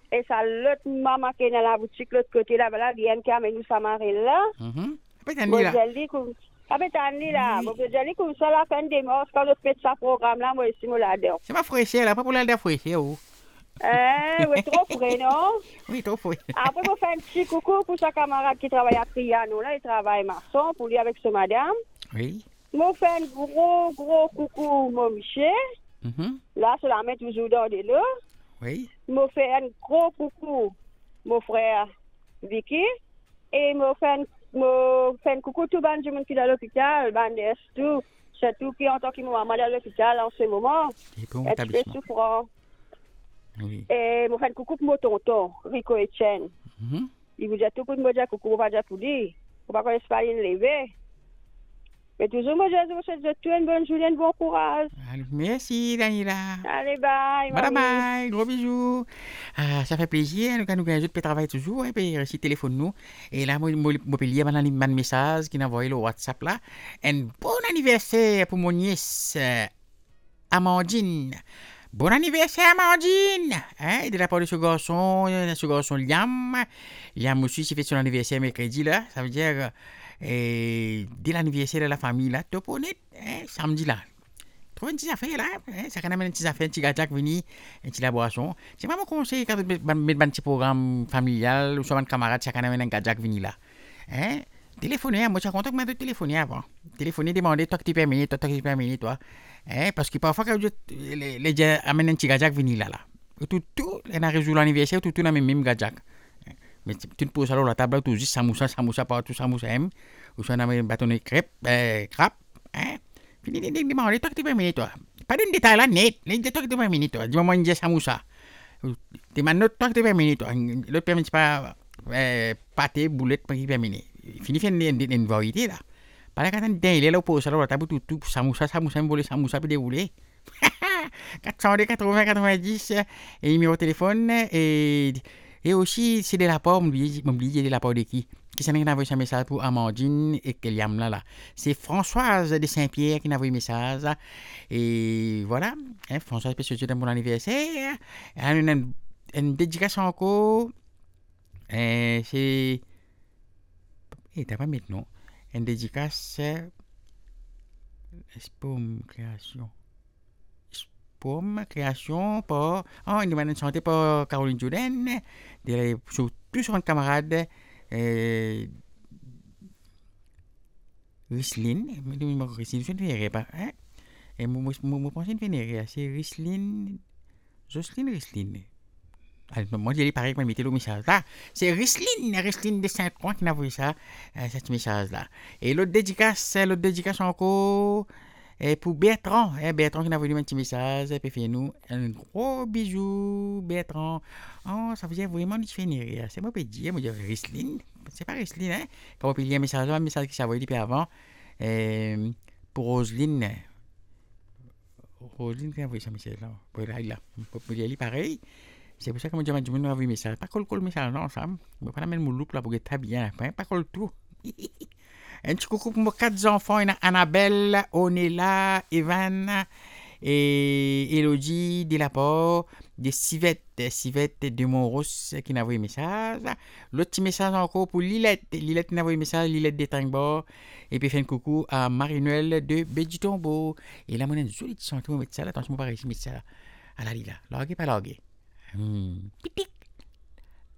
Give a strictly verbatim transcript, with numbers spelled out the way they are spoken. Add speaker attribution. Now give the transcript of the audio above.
Speaker 1: Et ça, l'autre maman qui est dans la boutique, l'autre côté là, voilà, bien qui amène nous sa marée là.
Speaker 2: Mhm. Apa tadi
Speaker 1: Moi,
Speaker 2: lah?
Speaker 1: je dis comme. Avec Tani là, moi, je dis comme ça, la fin des morts, quand l'autre fait sa programme là, moi, ici, moi, là-dedans.
Speaker 2: C'est pas fraîcheur là, pas pour l'aller fraîcheur ou.
Speaker 1: Hein, oui, trop frais, non?
Speaker 2: Oui, trop frais.
Speaker 1: Après, moi, faire un petit coucou pour sa camarade qui travaille à Triano, là, il travaille maçon, pour lui avec ce madame.
Speaker 2: Oui.
Speaker 1: Moi, faire un gros, gros coucou, mon Michel.
Speaker 2: Mhm.
Speaker 1: Là, je la mets toujours dans de l'eau.
Speaker 2: Oui.
Speaker 1: Je fais un gros coucou, mon frère Vicky. Et je fais un, me fais un coucou tout le monde qui est dans l'hôpital, bandes tout. C'est tout qui entend qui m'a mal à l'hôpital en ce moment.
Speaker 2: Et pour mon
Speaker 1: Et tu fais
Speaker 2: établissement.
Speaker 1: souffrant.
Speaker 2: Oui.
Speaker 1: Et je fais un coucou pour mon tonton, Rico Etienne.
Speaker 2: Mhm.
Speaker 1: Il vous dit tout pour me dire coucou, on va dire pour dire. On va connaître pas une levée. Mais toujours, moi, je vous souhaite une bonne journée, un bon courage.
Speaker 2: Allez, merci Daniela.
Speaker 1: Allez, bye,
Speaker 2: Bye
Speaker 1: mamie.
Speaker 2: bye, gros bisous. Ah, ça fait plaisir. Nous, quand nous gagnons, peut travailler toujours, et puis si téléphone nous. Et là, moi, moi, moi, peux lire un message qui m'a envoyé le WhatsApp là. Un bon anniversaire pour mon nièce, euh, Amandine. Bon anniversaire, Amandine! Hein, de la part de ce garçon, euh, ce garçon Liam. Liam aussi, s'il fait son anniversaire mercredi là. Ça veut dire, euh, dès l'anniversaire de la famille là, top honnête, hein, samedi là. Trouve une petite affaire là, hein, ça quand même une petite affaire, un petit gâteau qui vient, un petit boisson. C'est pas mon conseil quand vous mettez un petit programme familial ou soit un camarade, ça quand même un gâteau qui vient là. Hein? Téléphoner, moi je suis content que je téléphoner avant. Téléphoner, demander toi que tu permets, toi, toi que tu permets, toi. Hein? Parce que parfois quand les, les gens amènent un petit gâteau qui vient là, là. Tout, tout, on a résolu l'anniversaire, tout, tout dans le même gâteau. Mais tu te poses alors la table, tu dis samoussa, samoussa, partout, samoussa, hein? Ou soit on a un bâton de crêpes, euh, crêpes, hein? Fini de demander, toi que tu permets, toi. Pas de détail là, net. Les toi que tu permets, toi. Dis-moi, une samoussa. Tu m'as noté, toi que tu permets, toi. L'autre permet pas, euh, pâté, boulette, pas qui permet. Fini, fait une variété là. Par là, quand on est là, on pose alors la table, tout, tout, samoussa, samoussa, bolé, samoussa, puis déroulé. quatre cent quatre-vingts quatre-vingt-dix, et numéro de téléphone, et, et aussi, c'est des rapports, m'oubliez, m'oubliez des rapports de qui? Qui s'en a envoyé un message pour Amandine et Keliam là, là. C'est Françoise de Saint-Pierre qui m'a envoyé un message. Et voilà, hein, Françoise peut souhaiter un bon anniversaire. Elle a une, une dédicace encore. Euh, c'est. Eh, t'as pas maintenant. Une dédicace. Spom Création. Spom Création pour. Oh, une demande de santé pour Caroline Jordan. Surtout sur un camarade. Euh, Risline, je Risline, je ne verrai pas. Hein? Et moi, je pense que je ne verrai pas. C'est Risline, Jocelyne Risline. Alors, moi, je l'ai pareil que je mettais le message là. C'est Risline, Risline de Saint-Croix qui a envoyé ça, euh, ce message là. Et l'autre dédicace, l'autre dédicace encore, et pour Bertrand, hein, Bertrand qui a envoyé un petit message, et puis fait nous un gros bisou, Bertrand. Oh, ça faisait vraiment différent. C'est moi qui dis, moi je dis Risline, c'est pas Risline, hein. Quand on peut lire un message, un message qui s'est envoyé depuis avant, euh, pour Roselyne. Roselyne qui a envoyé ce message là. Pour là, là, pour lire pareil. C'est pour ça que moi je me dis, moi, envoyé un message. Pas colle le message, non, Sam. Je vais pas mettre mon look là pour que tu bien, hein. Pas colle tout. Un petit coucou pour mes quatre enfants, Annabelle, Onela, Evan et Elodie Delaport, de Civette, Civette de Montros qui n'a envoyé un message. L'autre petit message encore pour Lilette, Lilette qui n'a envoyé un message, Lilette de Tringbord. Et puis fait un coucou à Marie-Noël de Béditombo. Et là, moi, j'ai une jolie santé, on va mettre ça là, attention, on va pas réussir à mettre ça là. À la lila, largué, pas largué. Hmm.